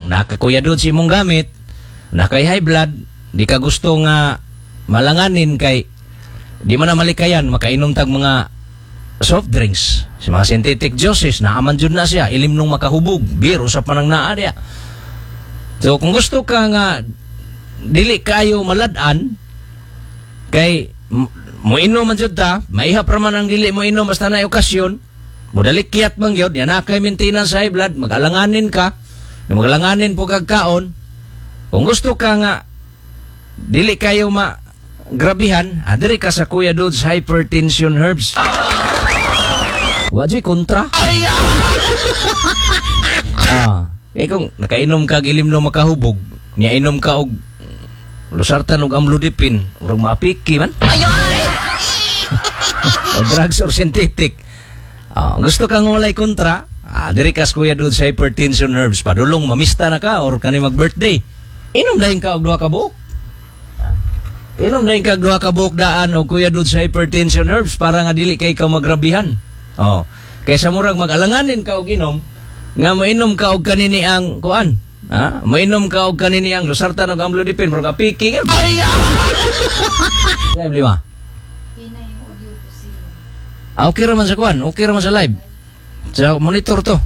nakakuyadod si imong gamit, nakay high blood, di ka gusto nga malanganin kay di man na malikayan makainom tag mga soft drinks, si mga synthetic juices na aman jud na siya, ilim nung makahubog, beer usap pa nang naa diya. So kung gusto ka nga dili kayo maladan kay mo inom man jud ta, maihap ra man ang dili mo inom basta na okasyon, modalikyat man gyud, yan na kay maintenance high blood, magalanganin ka, magalanganin po kagkaon. Kung gusto ka nga dili kayo grabihan, adiri ka sa Kuya Dudes Hypertension Herbs. Wajay kontra. Kung nakainom ka gilim no makahubog, niya inom ka og lusartan og amlodipine, urang mapiki man. O drugs or synthetic. Gusto kang walay kontra, diri ka sa Kuya Dudes Hypertension Herbs, padulong mamista na ka or kani mag-birthday. Inom dahin ka og duha ka buok. Inom dahin ka og duha ka buok daan og Kuya Dudes Hypertension Herbs para nga dili kay ka magrabihan. Kaysa murag mag-alanganin ka og inom, nga mainom ka og kanini ang kuan. Mainom ka og kanini ang lusartan og amlodipine, murag apiki. Live lima. Okay raman sa kuan, okay raman sa live. Sa monitor to.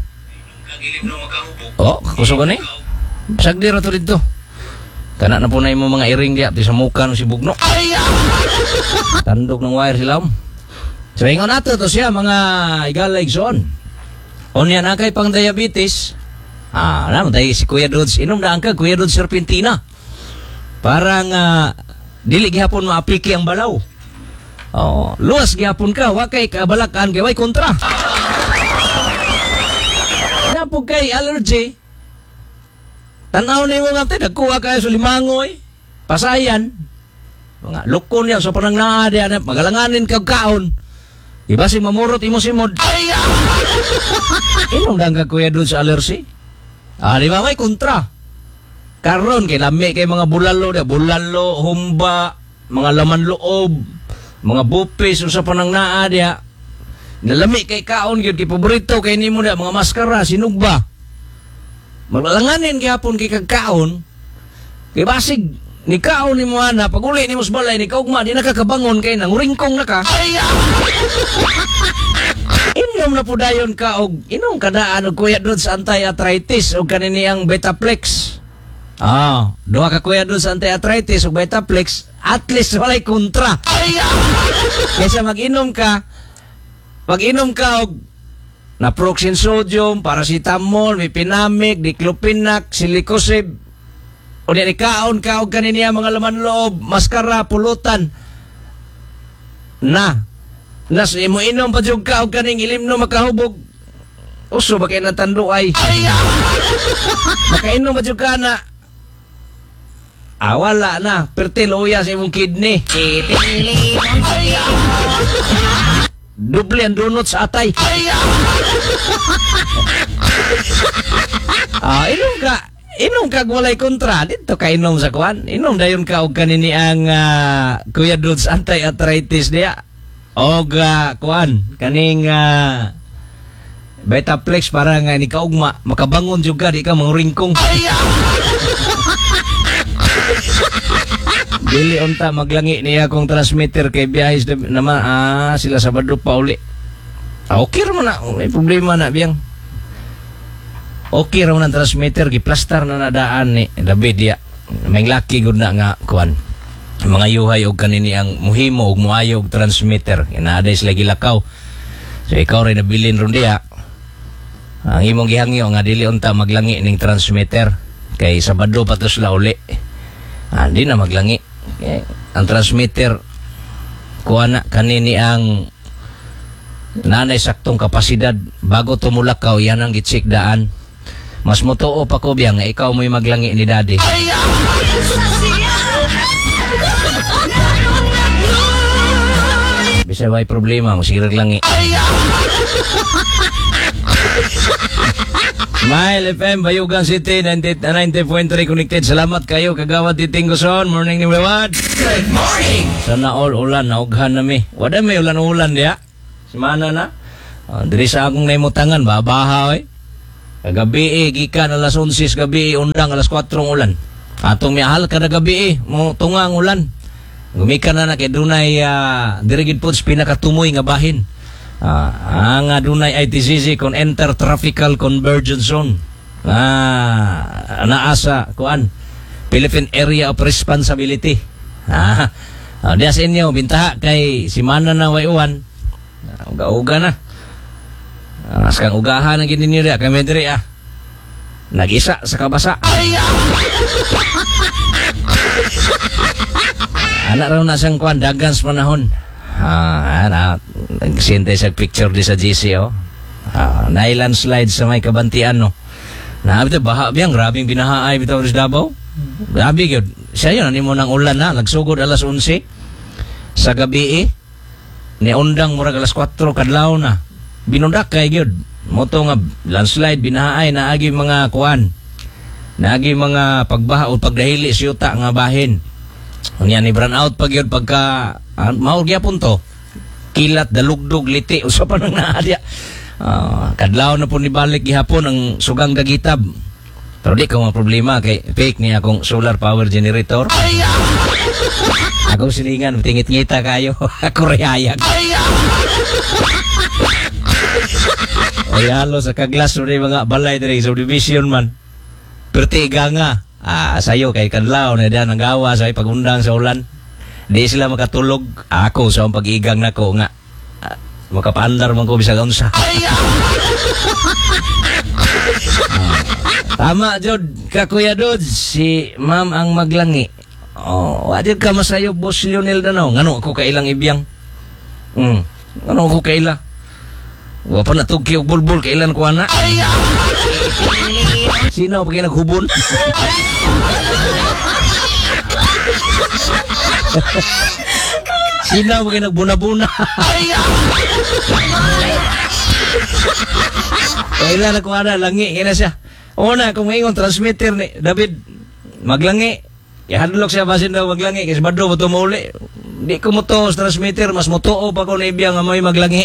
Kusog ka ni? Sagdi ra to dito. Kana na po na mo mga iring diya, di sa muka no si Bugno. Tandok ng wire sila. So ingon nato to siya mga igalig son. Onya na kay pang diabetes. Alam tayo si Kuya Dudes, inom na ang ka Kuya Dudes Serpentina. Parang dili gihapon maapiki ang balaw. Luwas gihapon ka, wa kay kabalakan kay way kontra. Napog kay allergy. Tanaw ni mo nga tayo, nagkuha kayo sa limangoy, pasayan, mga lukon niya, so parang naadya, magalanganin kag kaon. Iba si mamurot, imo simod. Inom lang ka Kuya Dudes sa allergy. Di ba may kontra? Karon kay lami kay mga bulalo, humba, mga laman loob, mga bupis, so parang naadya. Nalami kay kaon, yun, kay paborito, kay nimo na, mga maskara, sinugba. Magalanganin gihapon kay kagkaon, kay basig ni kaon ni mo ana, pag uli ni mo sa balay ni kaugma, di nakakabangon kay nanguringkong na ka. Inom na po dayon ka og inom kadaan og Kuya Dudes anti-arthritis og kanini ang Betaplex. Duha ka Kuya Dudes anti-arthritis og Betaplex, at least walay kontra. Kaysa mag-inom ka og naproxen sodium, paracetamol, mipinamic, diclofenac, silicosib, o di kaon ka og kaniniya mga laman loob, maskara, pulutan. Nas imo inom pa jud ka og kaning ilimno makahubog. Uso ba kay natando ay? Makainom pa jud ka na. Wala na, pertiloya sa imong kidney. Doble ang donut sa atay. Inom ka walay kontra. Dito ka inom sa kuan. Inom dayon ka og kanini ang Kuya Dudes anti-arthritis diya. Og kuan kaning Betaplex para nga ni kaugma makabangon juga di ka manguringkong. Dili unta maglangi niya akong transmitter kay biyahis naman sila Sabado pa uli. Okay raman na, may problema na biyang. Okay raman ang transmitter, giplastar na nadaan ni David ya. May laki gud na nga kuan. Mga yuhay og kanini ang muhimo og muayo og transmitter. Inaaday sila gilakaw. So ikaw rin nabilin ron diya. Ang imong gihangyo nga dili unta maglangi ning transmitter kay Sabado pa to sila uli. Di na maglangi. Ang transmitter kuha na kanini ang nanay saktong kapasidad bago tumulakaw, yan ang gitsik daan. Mas motoo pa ko biyang ikaw mo'y maglangi ni daddy. Bisa may problema, masirag langi. Smile FM, Bayugan City, 90.3 connected. Salamat kayo, kagawad titing guson. Morning ni Wewad. Good morning! Sana all ulan, naughan na mi. Wada may ulan-ulan diya. Simana na. Diri sa akong naimutangan, babaha eh. Gabi gikan alas 11 gabi undang alas 4 ulan. Atong mihal kada gabi mo tungang ulan. Gumikan na kay dunay dirigid po pinakatumoy nga bahin. Ang dunay ITCC kon Intertraffical Convergence Zone. Naasa kuan Philippine Area of Responsibility. Diya sa inyo bintaha kay simana na wayuan. Uga-uga na. Askang ugahan ang gininyo diya kami diri nag-isa sa kabasa. Anak raw na siyang kuan dagan sa panahon. Nagsintay sa picture di sa GC na-landslide sa may kabantian no. Bitaw baha biyang grabing binahaay bitaw sa Davao. Grabe gyud. Siya yun mo nang ulan na nagsugod alas 11 sa gabi ni undang murag alas 4 kadlaw na. Binundak kay gyud. Moto nga landslide binahaay naagi mga kuan. Naagi mga pagbaha o pagdahili siyuta nga bahin. Unya ni brown out pag yun pagka maur gyapon to kilat dalugdog liti usa pa nang naadya kadlaw na po ni balik gihapon ang sugang dagitab pero di ko mga problema kay fake niya akong solar power generator. Ako silingan tingit-ngita kayo ako rehayag ay halo sa kaglas rin mga balay dari subdivision man pertiga nga sayo kay kadlaw na diyan ang gawa sa pagundang sa ulan. Di sila makatulog. Ako sa pag-igang nako nga makapaandar man ko bisag unsa. Tama jud ka Kuya Dod si Ma'am ang maglangi. Adit ka masayo Boss Lionel Danao. Ngano ako kailang ibiyang? Ngano ako kaila? Wa pa natugki og bulbul kailan ko ana. Sino pag naghubon? Sino pag nagbuna-buna? Kailan ako ana langi kina siya. Una kung ingon transmitter ni David maglangi. Ihadlok siya basin daw maglangi kasi badro mo tumuli. Di ko mo to transmitter mas mo tuo pa ko na ibiyang nga may maglangi.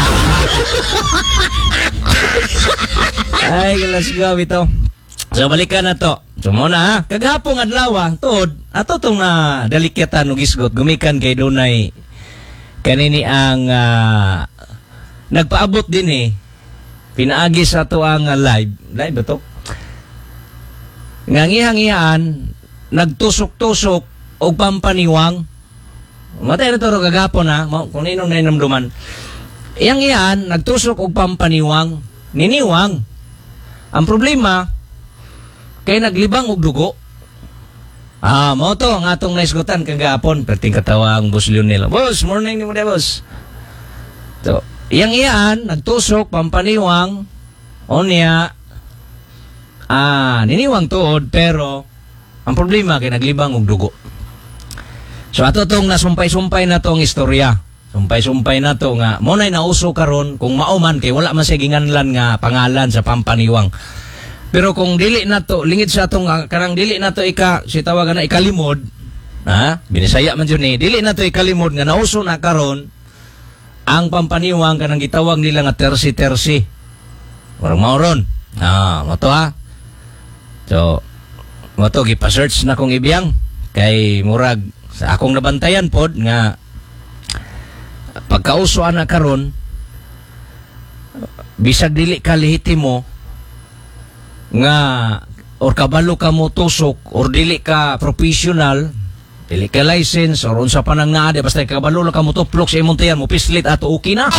Ay, let's go ito. So balikan na to. So muna kagahapong adlaw tuod ato tong dalikatan ug isgot gumikan kay dunay kanini ang nagpaabot din pinaagi sa to ang live ba to? Ngangihangian nagtusok-tusok og pampaniwang. Matay na to kagahapon kung ninong nainamduman. Iyang iyan nagtusok og pampaniwang niniwang. Ang problema kay naglibang og dugo. Mo to ang atong naisgutan kagahapon perting katawa ang Boss Lionel. Boss, morning ni mo boss. So, iyang iyan nagtusok pampaniwang onya niniwang tuod pero ang problema kay naglibang og dugo. So ato tong nasumpay-sumpay na tong istorya. Sumpay-sumpay na to nga mo nay nauso karon kung mauman kay wala man siya ginganlan nga pangalan sa pampaniwang. Pero kung dili na to lingid sa atong karang dili na to si tawagan na ikalimod binisaya man jud dili na to ikalimod nga nauso na karon ang pampaniwang kanang gitawag nila nga tersi-tersi. Warang mauron. Mo to So mo to gipa-search na kong ibiyang kay murag sa akong nabantayan pod nga pagkausoan na karon bisag dili ka lehitimo nga or kabalo ka mo tusok or dili ka professional dili ka license or unsa pa nang naa basta kabalo ka mo tuplok sa imong tiyan mo pislit ato okay na.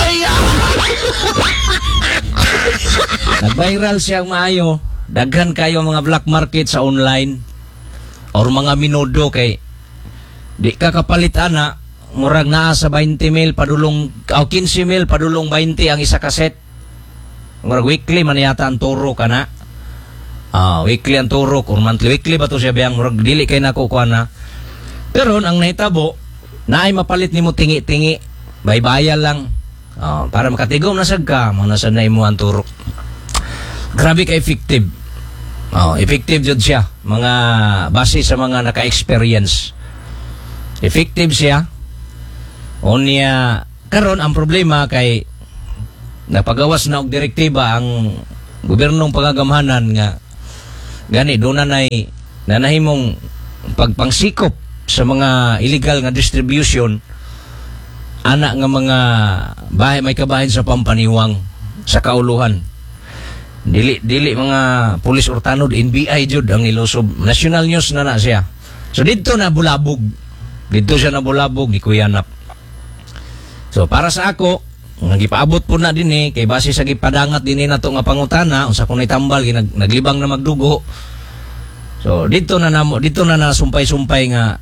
Nag-viral siyang maayo daghan kayo mga black market sa online or mga minodo kay di ka kapalit ana murag naa sa 20,000 padulong 15,000 padulong 20 ang isa ka set. Murag weekly man yata ang turo kana. Weekly ang turo or monthly weekly ba to siya biyang murag dili kay nako kuana. Pero ang nahitabo naay mapalit nimo tingi-tingi baybaya lang. Para makatigom na sad ka mo nasad na imo ang turo. Grabe ka effective. Effective jud siya mga base sa mga naka-experience. Effective siya. Unya karon ang problema kay napagawas na og direktiba ang gobyernong pagagamhanan nga gani do na nanahimong pagpangsikop sa mga illegal nga distribution ana nga mga bahay may kabahin sa pampaniwang sa kauluhan. Dili mga pulis or tanod, NBI jud ang ilusob. National news na siya. So dito na bulabog. Dito siya na bulabog, gikuyanap. So para sa ako, nagipaabot po na din kay base sa gipadangat din nato nga pangutana, unsa kun tambal naglibang na magdugo. So dito na nasumpay-sumpay nga